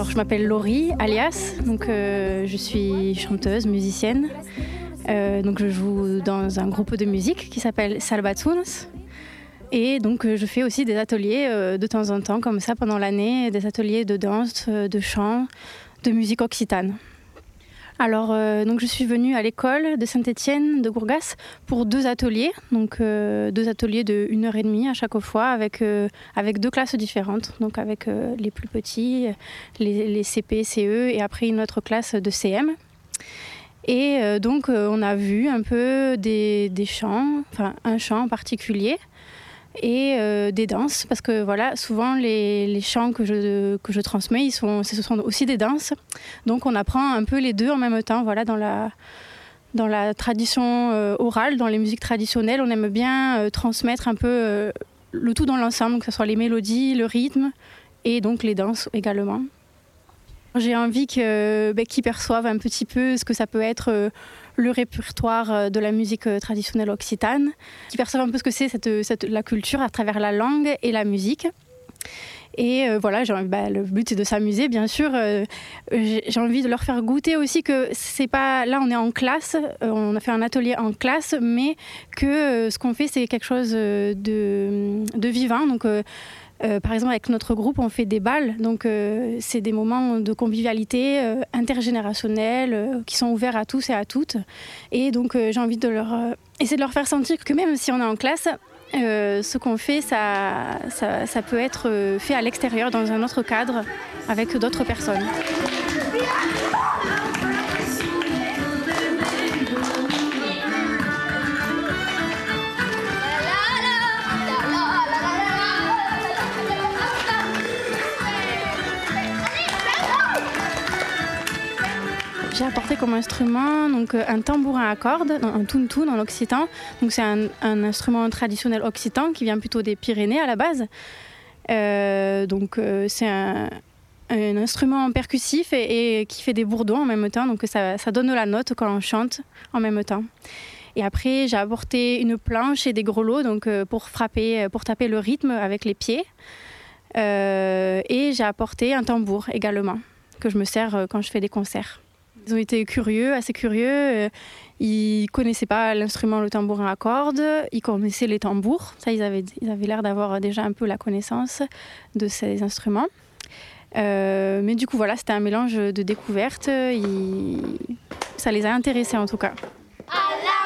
Alors, je m'appelle Laurie, alias. Donc, je suis chanteuse, musicienne. Donc, je joue dans un groupe de musique qui s'appelle Salbatunes. Et donc, je fais aussi des ateliers de temps en temps, comme ça, pendant l'année, des ateliers de danse, de chant, de musique occitane. Alors, donc je suis venue à l'école de Saint-Étienne de Gourgas pour 2 ateliers, donc 2 ateliers de 1h30 à chaque fois avec 2 classes différentes, donc avec les plus petits, les CP, CE et après une autre classe de CM. Et donc on a vu un peu des chants, enfin un chant en particulier, et des danses, parce que voilà, souvent les chants que je transmets, ce sont aussi des danses. Donc on apprend un peu les deux en même temps, voilà, dans la tradition orale, dans les musiques traditionnelles, on aime bien transmettre un peu le tout dans l'ensemble, que ce soit les mélodies, le rythme et donc les danses également. J'ai envie qu'ils perçoivent un petit peu ce que ça peut être le répertoire de la musique traditionnelle occitane, qu'ils perçoivent un peu ce que c'est la culture à travers la langue et la musique. Et voilà, le but c'est de s'amuser, bien sûr. J'ai envie de leur faire goûter aussi que c'est pas... Là, on est en classe, on a fait un atelier en classe, mais que ce qu'on fait, c'est quelque chose de vivant. Donc, par exemple, avec notre groupe, on fait des bals. Donc, c'est des moments de convivialité intergénérationnelle qui sont ouverts à tous et à toutes. Et donc, j'ai envie de essayer de leur faire sentir que même si on est en classe, ce qu'on fait, ça peut être fait à l'extérieur, dans un autre cadre, avec d'autres personnes. J'ai apporté comme instrument donc, un tambourin à cordes, un toun-toun en occitan. Donc, c'est un instrument traditionnel occitan qui vient plutôt des Pyrénées à la base. C'est un instrument percussif et qui fait des bourdons en même temps. Donc ça donne la note quand on chante en même temps. Et après, j'ai apporté une planche et des grelots donc, pour taper le rythme avec les pieds. Et j'ai apporté un tambour également, que je me sers quand je fais des concerts. Ils ont été assez curieux. Ils connaissaient pas l'instrument, le tambourin à cordes. Ils connaissaient les tambours. Ça, ils avaient l'air d'avoir déjà un peu la connaissance de ces instruments. Mais du coup, voilà, c'était un mélange de découvertes. Ça les a intéressés en tout cas.